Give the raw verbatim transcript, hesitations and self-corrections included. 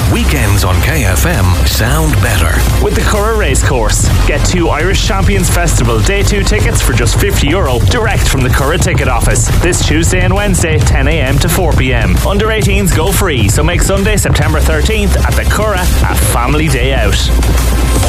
Weekends on K F M sound better. With the Curragh Racecourse. Get two Irish Champions Festival Day two tickets for just fifty euro direct from the Curragh ticket office. This Tuesday and Wednesday, ten a m to four p m. Under eighteens go free, so make Sunday, September thirteenth at the Curragh a family day out.